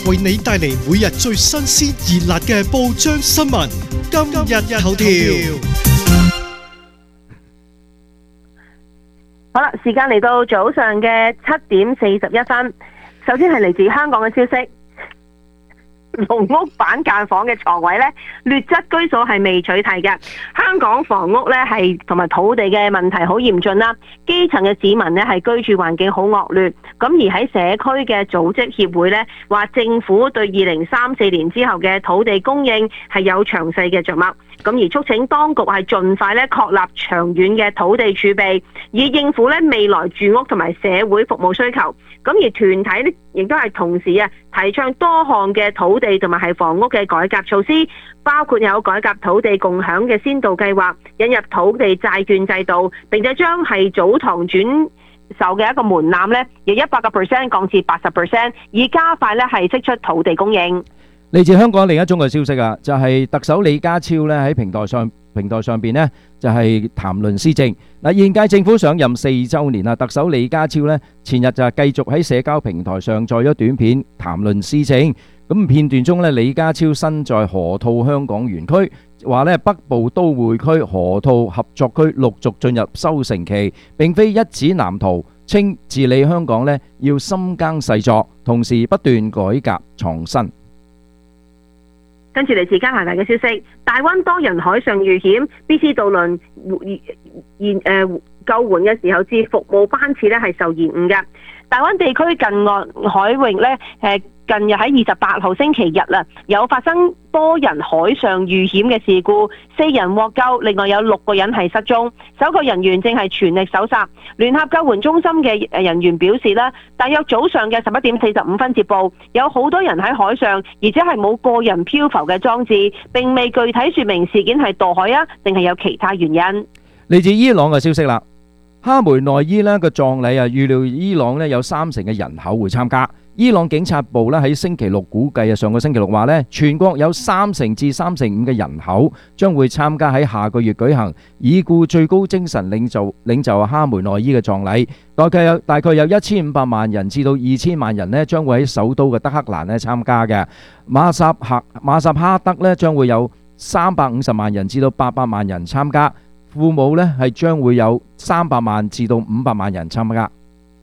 為你帶嚟每日最新鮮熱辣嘅報章新聞。今日頭條。 好啦，時間嚟到早上嘅7:41。首先係嚟自香港嘅消息。籠屋板間房嘅床位劣質居所係未取締嘅。香港房屋係同埋土地嘅問題好嚴峻啦，基層嘅市民係居住環境好惡劣。咁而喺社區嘅組織協會話政府對2034年之後嘅土地供應係有詳細嘅着墨，咁而促請當局係盡快確立長遠嘅土地儲備，以應付未來住屋同埋社會服務需求。咁而團體亦都係同時提倡多項嘅土地同埋係房屋嘅改革措施，包括有改革土地共享嘅先導計劃，引入土地債券制度，並且將係祖堂轉售嘅一個門檻由100% 降至80%，以加快係釋出土地供應。 嚟自香港另一宗嘅消息啊，就係特首李家超喺平台上邊呢，就係談論施政。嗱，現屆政府上任4週年啦，特首李家超呢，前日就係繼續喺社交平台上載咗短片談論施政。咁片段中呢，李家超身在河套香港園區，話呢北部都會區河套合作區陸續進入收成期，並非一紙藍圖，稱治理香港呢要深耕細作，同時不斷改革創新。 跟住嚟自加拿大嘅消息，大灣多人海上遇險 ，BC 渡輪救援嘅時候至服務班次係受延誤嘅。大灣地區近岸海域近日喺28號星期日有發生多人海上遇險嘅事故，4人獲救，另外有6個人係失蹤，搜救人員正係全力搜查。聯合救援中心嘅人員表示大約早上嘅11:45接報，有好多人喺海上，而且係冇個人漂浮嘅裝置，並未具體說明事件係墮海定係有其他原因。 嚟自伊朗嘅消息啦，哈梅內伊個葬禮預料伊朗有30%嘅人口會參加。伊朗警察部喺星期六估計上個星期六話全國有30%至35%嘅人口將會參加喺下個月舉行已故最高精神領袖哈梅內伊嘅葬禮。大概有1500萬人至到2000萬人將會喺首都嘅德黑蘭參加嘅。馬薩哈德將會有350萬人至到800萬人參加。父母係將會有300萬至到500萬人參加。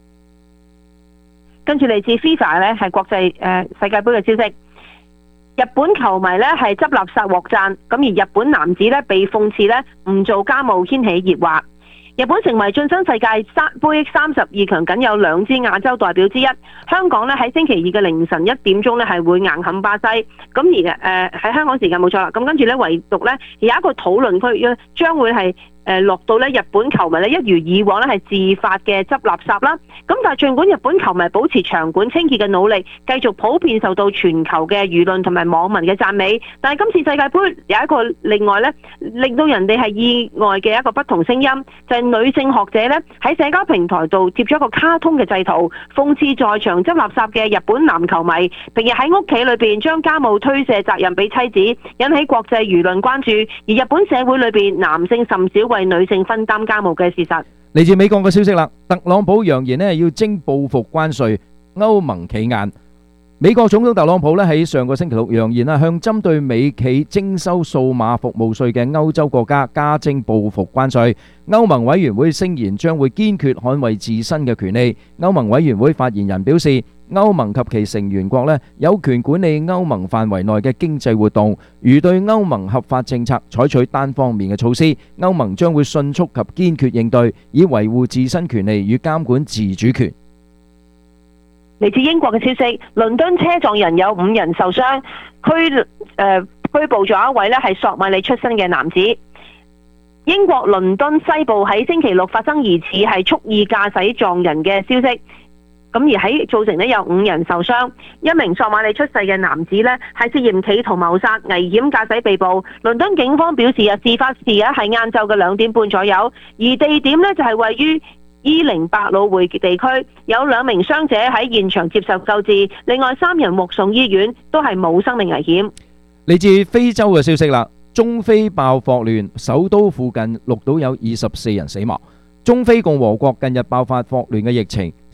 跟住嚟自 FIFA 係國際世界盃嘅消息，日本球迷係執垃圾獲讚，咁而日本男子被諷刺唔做家務掀起熱話。日本成為晉身世界盃32強僅有2支亞洲代表之一。香港喺星期二嘅凌晨1點鐘係會硬撼巴西。咁而喺香港時間冇錯啦。咁跟住唯獨有一個討論區將會係落到日本球迷一如以往係自發嘅執垃圾啦。咁但係儘管日本球迷保持場館清潔嘅努力，繼續普遍受到全球嘅輿論同埋網民嘅讚美，但係今次世界盃有一個另外令到人哋係意外嘅一個不同聲音，就係女性學者喺社交平台度貼咗一個卡通嘅製圖，諷刺在場執垃圾嘅日本男球迷平日喺屋企裏邊將家務推卸責任俾妻子，引起國際輿論關注。而日本社會裏邊男性甚少為女性分擔家務嘅事實。 嚟自美國嘅消息啦，特朗普揚言要徵報復關稅，歐盟企硬。美國總統特朗普喺上個星期六揚言向針對美企徵收數碼服務稅嘅歐洲國家加徵報復關稅。歐盟委員會聲言將會堅決捍衛自身嘅權利。歐盟委員會發言人表示，歐盟及其成員國有權管理歐盟範圍內嘅經濟活動，如對歐盟合法政策採取單方面嘅措施，歐盟將會迅速及堅決應對，以維護自身權利與監管自主權。 嚟自英國嘅消息，倫敦車撞人有5人受傷，拘捕咗一位係索馬里出身嘅男子。英國倫敦西部喺星期六發生疑似係蓄意駕駛撞人嘅消息，咁而喺造成有5人受傷。一名索馬里出世嘅男子係涉嫌企圖謀殺、危險駕駛被捕。倫敦警方表示事發時係晏晝嘅2點半左右，而地點就係位於伊靈百老匯地區，有2名傷者喺現場接受救治，另外3人獲送醫院，都係冇生命危險。 嚟自非洲嘅消息啦，中非爆霍亂，首都附近錄到有24人死亡。中非共和國近日爆發霍亂嘅疫情，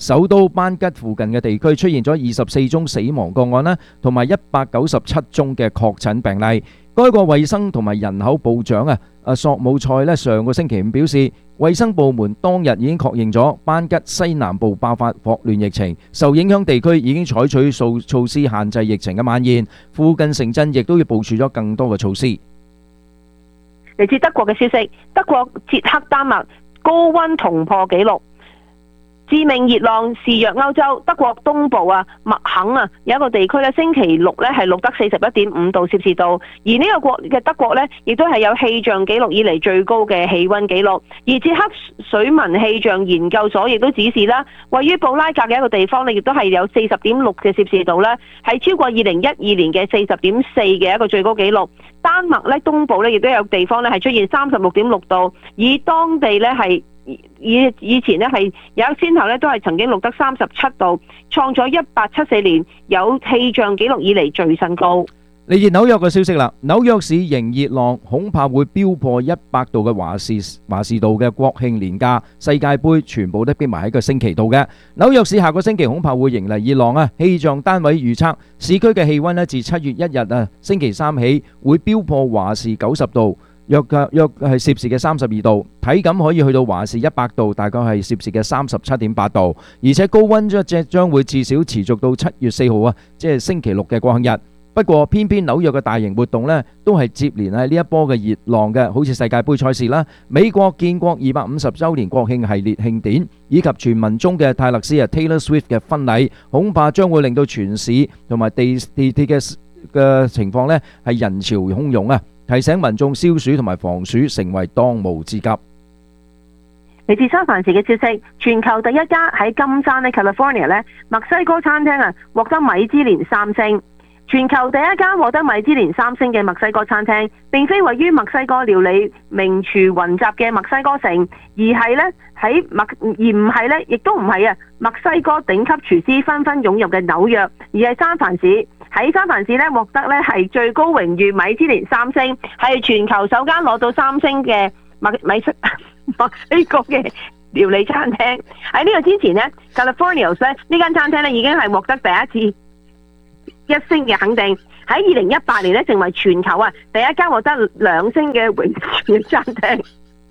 首都班吉附近嘅地區出現咗24宗死亡個案啦，同埋197宗嘅確診病例。該國衛生同埋人口部長索姆塞咧上個星期五表示，衛生部門當日已經確認咗班吉西南部爆發霍亂疫情，受影響地區已經採取措施限制疫情嘅蔓延，附近城鎮亦都要部署咗更多嘅措施。 嚟自德國嘅消息，德國、捷克、丹麥高溫同破紀錄。致命熱浪肆虐歐洲，德國東部麥肯有一個地區咧，星期六咧係錄得41.5度攝氏度，而呢個國嘅德國咧，亦都係有氣象紀錄以嚟最高嘅氣溫紀錄。而捷克水文氣象研究所亦都指示啦，位於布拉格嘅一個地方咧，亦都係有40.6嘅攝氏度咧，係超過2012年嘅40.4嘅一個最高紀錄。丹麥咧東部咧亦都有地方咧係出現36.6度，以當地咧係。以前咧係有先後咧都係曾經錄得37度，創咗1874年有氣象紀錄以嚟最新高。 嚟自紐約嘅消息啦，紐約市迎熱浪恐怕會飆破100度嘅華士道嘅國慶年假、世界盃全部都逼埋喺個星期度嘅。紐約市下個星期恐怕會迎嚟熱浪氣象單位預測市區嘅氣溫自7月1日星期三起會飆破華氏90度。約係攝氏嘅32度，體感可以去到華氏100度，大概係攝氏嘅37.8度，而且高溫將會至少持續到7月4號即係星期六嘅國慶日。不過偏偏紐約嘅大型活動呢，都係接連呢一波嘅熱浪嘅，好似世界盃賽事啦、美國建國250週年國慶系列慶典，以及傳聞中嘅泰勒斯Taylor Swift 嘅婚禮，恐怕將會令到全市同埋地鐵嘅情況呢係人潮洶湧提醒民眾消暑同埋防暑成為當務之急。 嚟自三藩市嘅消息，全球第一家喺金山 California 墨西哥餐廳獲得米芝蓮3星。全球第一間獲得米芝蓮3星嘅墨西哥餐廳，並非位於墨西哥料理名廚雲集嘅墨西哥城，而唔係亦都唔係墨西哥頂級廚師紛紛湧入嘅紐約，而係三藩市。喺三藩市獲得係最高榮譽米芝蓮3星，係全球首間攞到3星嘅墨西哥嘅料理餐廳。喺呢個之前California 呢間餐廳已經係獲得第一次1星嘅肯定。喺2018年成為全球第一間獲得2星嘅榮譽餐廳。